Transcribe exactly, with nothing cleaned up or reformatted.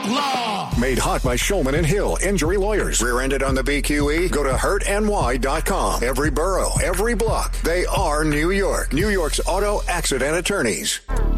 law. Made hot by Shulman and Hill Injury Lawyers. Rear-ended on the B Q E? Go to hurt N Y dot com. Every borough, every block. They are New York. New York's auto accident attorneys.